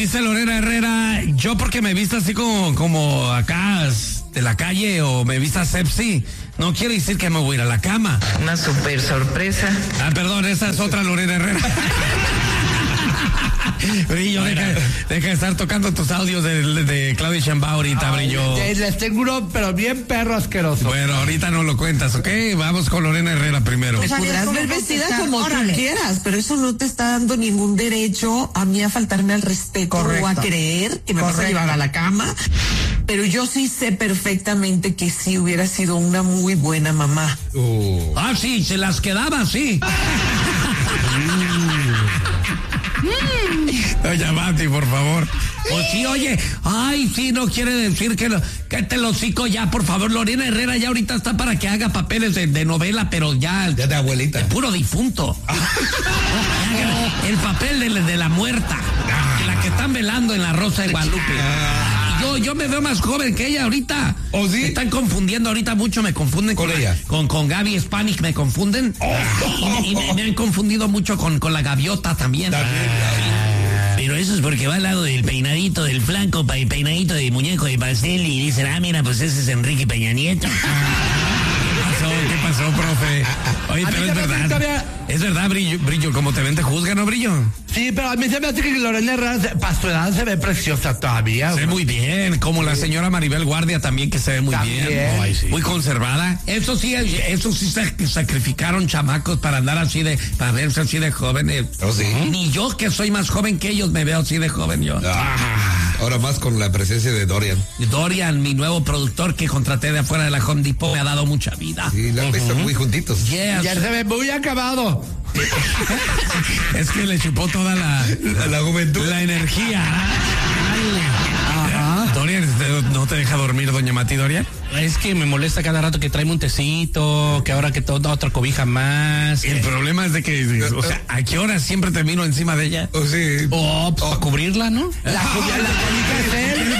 Dice Lorena Herrera, yo porque me vista así como acá de la calle o me vista sepsi, no quiere decir que me voy a ir a la cama. Una super sorpresa. Ah, perdón, esa es otra Lorena Herrera. Brillo, deja de estar tocando tus audios de Claudia Sheinbaum ahorita, Brillo. Les tengo uno, pero bien perro asqueroso. Bueno, ahorita no lo cuentas, ¿ok? Vamos con Lorena Herrera primero. Te podrás ver vestida como tú quieras, pero eso no te está dando ningún derecho a mí a faltarme al respeto o a creer que me vas a llevar a la cama. Pero yo sí sé perfectamente que sí hubiera sido una muy buena mamá. Ah, sí, se las quedaba, sí. Doña Mati, por favor. Pues sí, oye, ay, sí, no quiere decir que te lo hocico ya, por favor. Lorena Herrera ya ahorita está para que haga papeles de novela, pero ya de abuelita. De puro difunto. El papel de la muerta, la que están velando en la Rosa de Guadalupe. Yo me veo más joven que ella ahorita. ¿Oh, sí? Me están confundiendo ahorita mucho, me confunden con ella. Con Gaby Spanik me confunden. Y me han confundido mucho con la gaviota también. Pero eso es porque va al lado del peinadito del flanco, peinadito de muñeco de pastel y dicen, mira, pues ese es Enrique Peña Nieto. ¿Qué pasó, profe? Oye, pero es verdad. Es verdad, Brillo, como te ven te juzgan, ¿no, Brillo? Sí, pero a mí se me hace que Lorena Herrera, para su edad, se ve preciosa todavía. Se ve muy bien, como la señora Maribel Guardia también, que se ve muy bien. Ay, sí. Muy conservada. Eso sí sacrificaron chamacos para andar así para verse así de jóvenes. ¿Oh, sí? Ni yo, que soy más joven que ellos, me veo así de joven yo. Ahora más con la presencia de Dorian. Dorian, mi nuevo productor que contraté de afuera de la Home Depot, me ha dado mucha vida. Sí, la han visto muy juntitos. Yes. Ya se ve muy acabado. Es que le chupó toda la juventud. La energía. Dorian, ¿no te deja dormir, doña Mati, Dorian? Es que me molesta cada rato que trae un tecito, que ahora que otra cobija más. El problema es de que, o sea, ¿a qué hora siempre termino encima de ella? Oh, sí. Para cubrirla, ¿no? La cobija es él.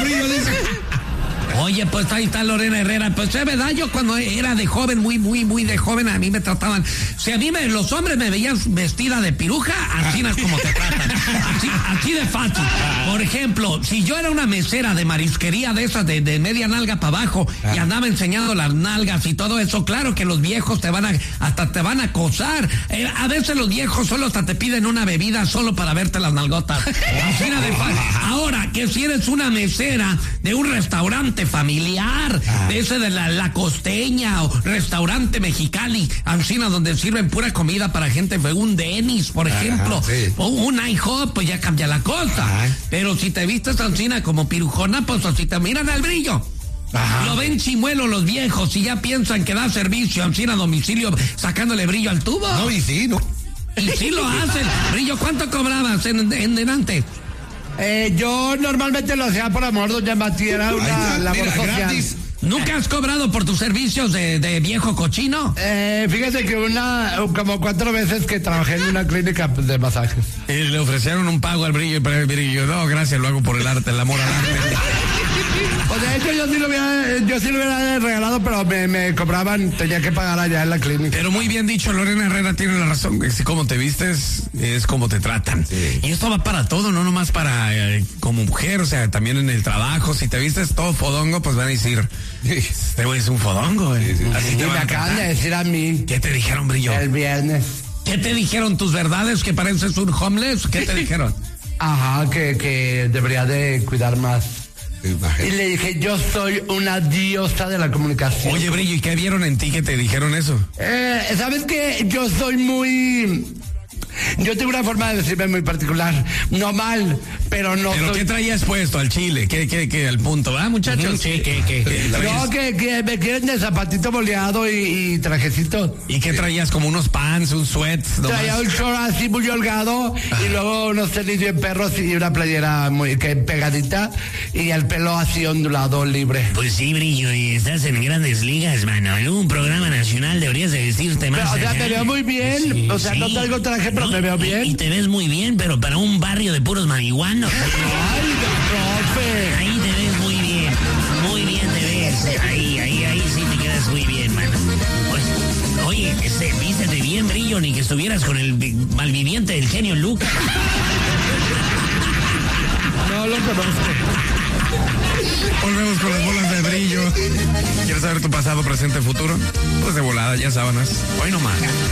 Oye, pues ahí está Lorena Herrera. Pues es verdad, yo cuando era de joven, muy de joven, a mí me trataban. Si a mí los hombres me veían vestida de piruja, así es como te tratan. Así de fácil. Por ejemplo, si yo era una mesera de marisquería de esas de media nalga para abajo y andaba enseñando las nalgas y todo eso, claro que los viejos hasta te van a acosar. A veces los viejos solo hasta te piden una bebida solo para verte las nalgotas. Así de fácil. Ahora, que si eres una mesera de un restaurante familiar, de ese de la Costeña o restaurante Mexicali, Ancina, donde sirven pura comida para gente, un Denny's, por ejemplo, sí. o un IHOP, pues ya cambia la cosa. Pero si te vistes, Ancina, como pirujona, pues si te miran al Brillo. Lo ven chimuelo los viejos y ya piensan que da servicio, Ancina, a domicilio, sacándole brillo al tubo. No, y sí, ¿no? Y sí lo hacen. Brillo, ¿cuánto cobrabas en delante? Yo normalmente lo hacía por amor, doña Mati, era una labor social. Gratis. ¿Nunca has cobrado por tus servicios de viejo cochino? Fíjese que como 4 veces que trabajé en una clínica de masajes. Le ofrecieron un pago al Brillo, pero el Brillo, no, gracias, lo hago por el arte, el amor al arte. O de hecho yo sí lo hubiera regalado, pero me cobraban, tenía que pagar allá en la clínica. Pero muy bien dicho, Lorena Herrera tiene la razón, que si como te vistes es como te tratan. Sí. Y esto va para todo, no nomás para como mujer, o sea, también en el trabajo, si te vistes todo fodongo, pues van a decir, este güey es un fodongo. Sí, sí. Así te me acaban de decir a mí. ¿Qué te dijeron, Brillo? El viernes. ¿Qué te dijeron tus verdades, que pareces un homeless? ¿Qué te dijeron? Ajá, que debería de cuidar más. Y le dije, yo soy una diosa de la comunicación. Oye, Brillo, ¿y qué vieron en ti que te dijeron eso? ¿Sabes qué? Yo soy muy... Yo tengo una forma de decirme muy particular. No mal, pero no ¿Pero soy... qué traías puesto al chile? ¿Qué al punto? ¿Ah, muchachos? Sí, No, que me quieren de zapatito boleado y trajecito. ¿Y qué traías? ¿Como unos pants, un sweat? Traía un short así muy holgado y luego unos tenis bien perros y una playera muy pegadita y el pelo así ondulado, libre. Pues sí, Brillo, y estás en grandes ligas, mano. En un programa nacional deberías de vestirte más. Pero, o sea, me veo muy bien. Sí, o sea, no traigo traje, pero me veo bien. Y te ves muy bien, pero para un barrio de puros marihuanos. ¡Ay, profe! Ahí te ves muy bien. Muy bien te ves. Ahí sí te quedas muy bien, mano. Pues, oye, vístete bien, Brillo, ni que estuvieras con el malviviente del genio Lucas. conozco. Volvemos con las bolas de brillo. ¿Quieres saber tu pasado, presente, futuro? Pues de volada, ya sábanas. Hoy nomás.